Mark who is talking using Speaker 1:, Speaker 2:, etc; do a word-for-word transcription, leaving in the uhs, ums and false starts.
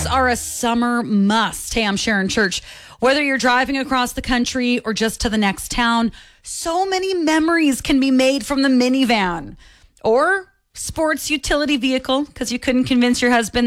Speaker 1: are a summer must. Hey, I'm Sharon Church. Whether you're driving across the country or just to the next town, so many memories can be made from the minivan or sports utility vehicle because you couldn't convince your husband